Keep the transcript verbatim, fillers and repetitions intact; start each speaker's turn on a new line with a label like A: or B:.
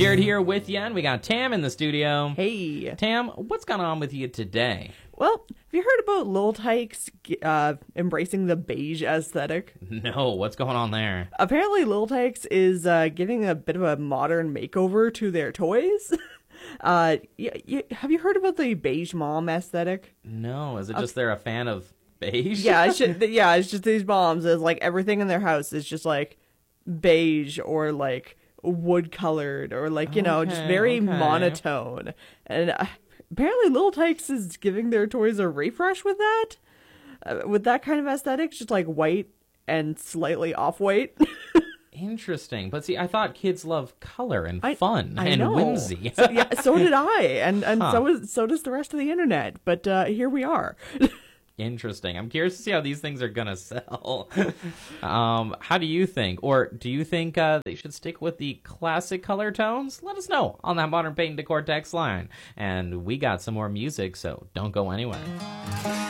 A: Jared here with you, and we got Tam in the studio.
B: Hey.
A: Tam, what's going on with you today?
B: Well, have you heard about Lil Tykes uh, embracing the beige aesthetic?
A: No, what's going on there?
B: Apparently, Lil Tykes is uh, giving a bit of a modern makeover to their toys. uh, y- y- have you heard about the beige mom aesthetic?
A: No, is it just they're a fan of beige?
B: Yeah, it's just, yeah, it's just these moms. Is like everything in their house is just like beige or like wood colored or like you know just
A: Okay,
B: very
A: okay.
B: monotone. And uh, apparently, Lil Tykes is giving their toys a refresh with that, uh, with that kind of aesthetic, just like white and slightly off white.
A: Interesting. But see, I thought kids love color and
B: I-
A: fun
B: I
A: and
B: know.
A: whimsy.
B: So, yeah, so did I, and and
A: Huh.
B: so is so does the rest of the internet. But uh, here we are.
A: Interesting. I'm curious to see how these things are gonna sell. um, how do you think, or do you think uh, they should stick with the classic color tones? Let us know on that Modern Paint and Decor text line. And we got some more music, so don't go anywhere.